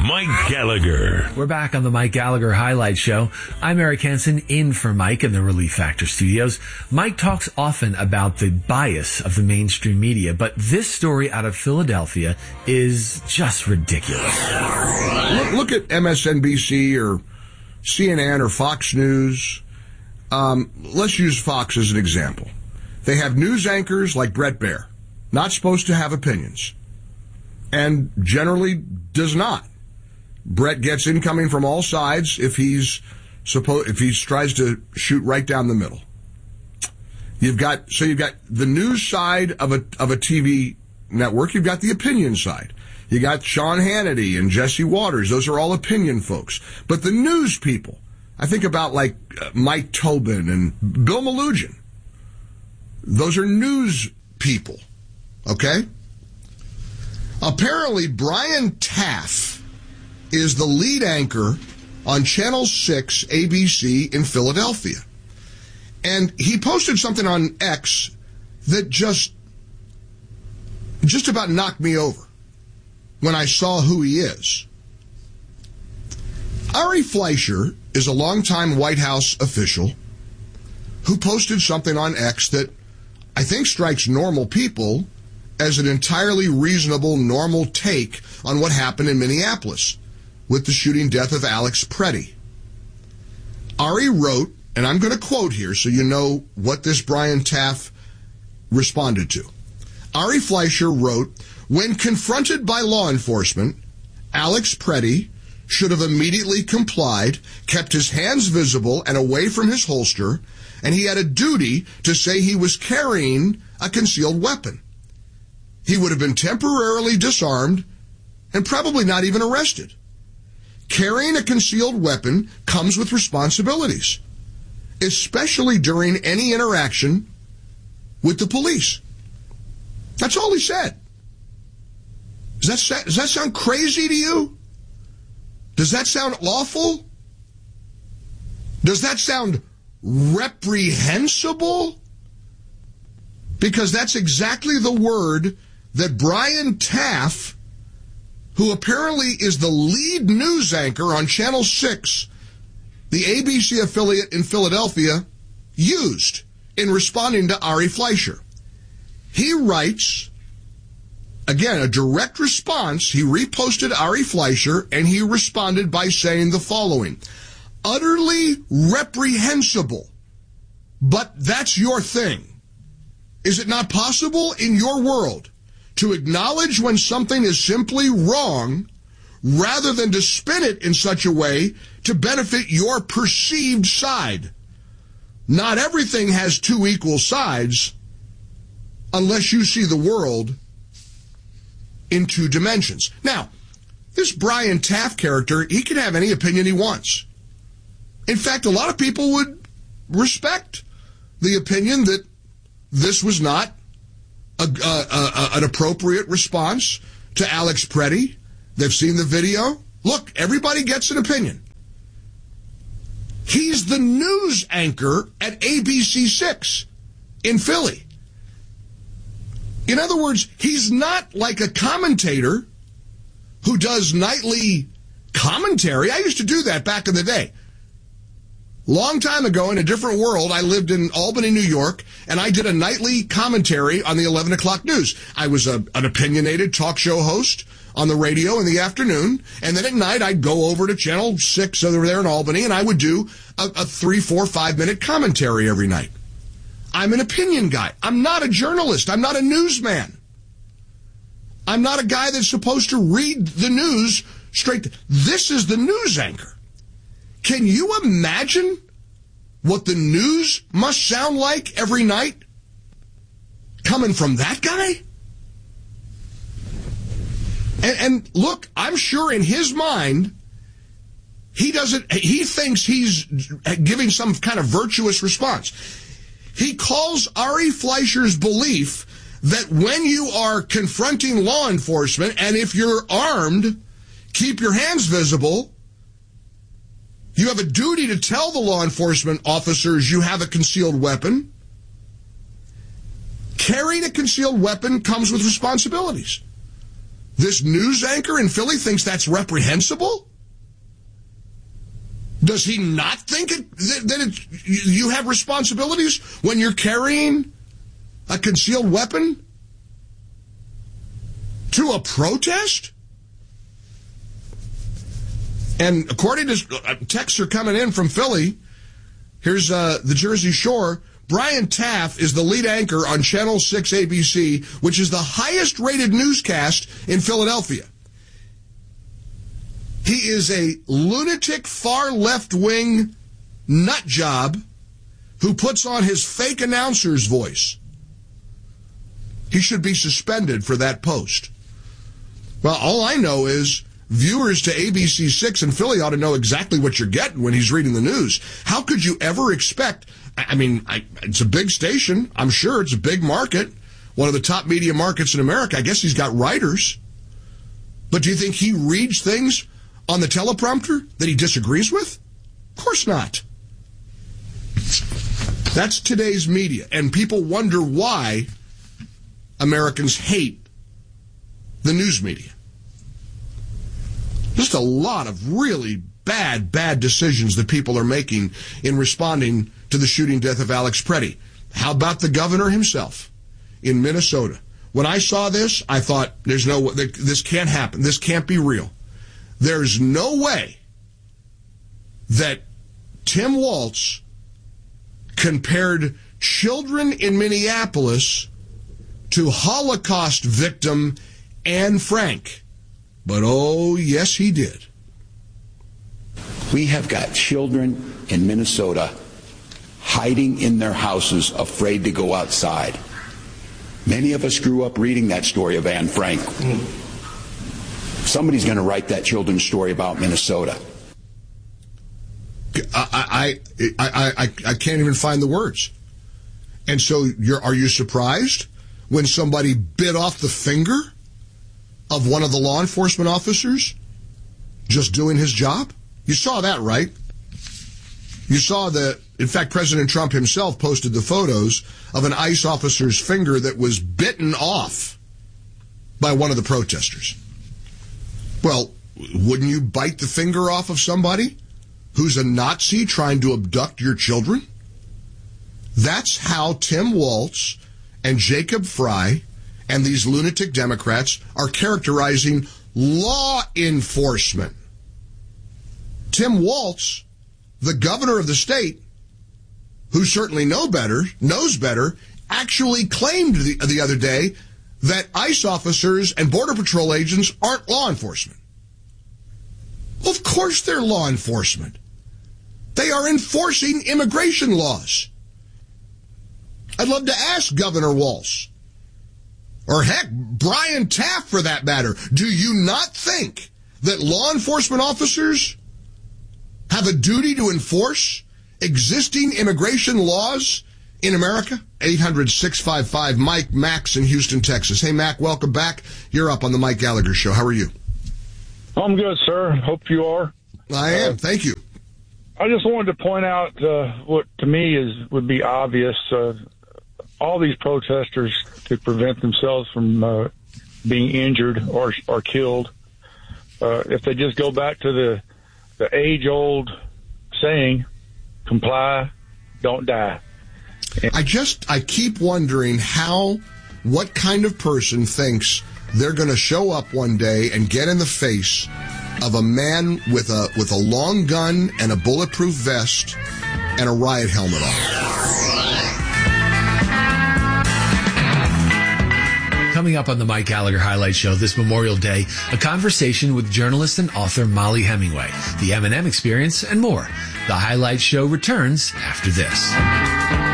Mike Gallagher. We're back on the Mike Gallagher Highlight Show. I'm Eric Hansen, in for Mike in the Relief Factor studios. Mike talks often about the bias of the mainstream media, but this story out of Philadelphia is just ridiculous. Look at MSNBC or CNN or Fox News. Let's use Fox as an example. They have news anchors like Bret Baier, not supposed to have opinions, and generally does not. Bret gets incoming from all sides if he tries to shoot right down the middle. You've got the news side of a TV network. You've got the opinion side. You got Sean Hannity and Jesse Waters. Those are all opinion folks. But the news people, I think about like Mike Tobin and Bill Malugin. Those are news people. Okay? Apparently, Brian Taff is the lead anchor on Channel 6 ABC in Philadelphia. And he posted something on X that just about knocked me over when I saw who he is. Ari Fleischer is a longtime White House official who posted something on X that I think strikes normal people as an entirely reasonable, normal take on what happened in Minneapolis with the shooting death of Alex Preddy. Ari wrote, and I'm going to quote here so you know what this Brian Taff responded to. Ari Fleischer wrote, "When confronted by law enforcement, Alex Preddy should have immediately complied, kept his hands visible and away from his holster, and he had a duty to say he was carrying a concealed weapon. He would have been temporarily disarmed and probably not even arrested. Carrying a concealed weapon comes with responsibilities, especially during any interaction with the police." That's all he said. Does that sound crazy to you? Does that sound awful? Does that sound reprehensible? Because that's exactly the word that Brian Taff, who apparently is the lead news anchor on Channel 6, the ABC affiliate in Philadelphia, used in responding to Ari Fleischer. He writes, again, a direct response. He reposted Ari Fleischer, and he responded by saying the following: "Utterly reprehensible, but that's your thing. Is it not possible in your world to acknowledge when something is simply wrong rather than to spin it in such a way to benefit your perceived side? Not everything has two equal sides unless you see the world in two dimensions." Now, this Brian Taff character, he can have any opinion he wants. In fact, a lot of people would respect the opinion that this was not an appropriate response to Alex Preddy. They've seen the video. Look, everybody gets an opinion. He's the news anchor at ABC6 in Philly. In other words, he's not like a commentator who does nightly commentary. I used to do that back in the day. Long time ago, in a different world, I lived in Albany, New York, and I did a nightly commentary on the 11 o'clock news. I was an opinionated talk show host on the radio in the afternoon, and then at night I'd go over to Channel 6 over there in Albany, and I would do a 3, 4, 5-minute commentary every night. I'm an opinion guy. I'm not a journalist. I'm not a newsman. I'm not a guy that's supposed to read the news straight. This is the news anchor. Can you imagine what the news must sound like every night coming from that guy? And look, I'm sure in his mind, he thinks he's giving some kind of virtuous response. He calls Ari Fleischer's belief that when you are confronting law enforcement, and if you're armed, keep your hands visible, you have a duty to tell the law enforcement officers you have a concealed weapon. Carrying a concealed weapon comes with responsibilities. This news anchor in Philly thinks that's reprehensible? Does he not think you have responsibilities when you're carrying a concealed weapon to a protest? And according to texts are coming in from Philly, here's the Jersey Shore. Brian Taff is the lead anchor on Channel 6 ABC, which is the highest rated newscast in Philadelphia. He is a lunatic far left-wing nut job who puts on his fake announcer's voice. He should be suspended for that post. Well, all I know is viewers to ABC 6 in Philly ought to know exactly what you're getting when he's reading the news. How could you ever expect... it's a big station. I'm sure it's a big market. One of the top media markets in America. I guess he's got writers. But do you think he reads things on the teleprompter that he disagrees with? Of course not. That's today's media. And people wonder why Americans hate the news media. Just a lot of really bad decisions that people are making in responding to the shooting death of Alex Preddy. How about the governor himself in Minnesota? When I saw this, I thought, this can't happen. This can't be real. There's no way that Tim Walz compared children in Minneapolis to Holocaust victim Anne Frank. But oh, yes, he did. We have got children in Minnesota hiding in their houses, afraid to go outside. Many of us grew up reading that story of Anne Frank. Somebody's going to write that children's story about Minnesota. I can't even find the words. And so are you surprised when somebody bit off the finger of one of the law enforcement officers just doing his job? You saw that, right? You saw that, in fact, President Trump himself posted the photos of an ICE officer's finger that was bitten off by one of the protesters. Well, wouldn't you bite the finger off of somebody who's a Nazi trying to abduct your children? That's how Tim Walz and Jacob Frey and these lunatic Democrats are characterizing law enforcement. Tim Walz, the governor of the state, who certainly knows better, actually claimed the other day that ICE officers and Border Patrol agents aren't law enforcement. Well, of course they're law enforcement. They are enforcing immigration laws. I'd love to ask Governor Walz, or heck, Brian Taff for that matter, do you not think that law enforcement officers have a duty to enforce existing immigration laws in America? 800-655-MIKE, Max in Houston, Texas. Hey, Mac, welcome back. You're up on the Mike Gallagher Show. How are you? I'm good, sir. Hope you are. I am. Thank you. I just wanted to point out what to me would be obvious. All these protesters, to prevent themselves from being injured or killed, if they just go back to the age-old saying, comply, don't die. I keep wondering what kind of person thinks they're going to show up one day and get in the face of a man with a long gun and a bulletproof vest and a riot helmet on. Coming up on the Mike Gallagher Highlight Show this Memorial Day, a conversation with journalist and author Molly Hemingway, the M&M Experience, and more. The Highlight Show returns after this.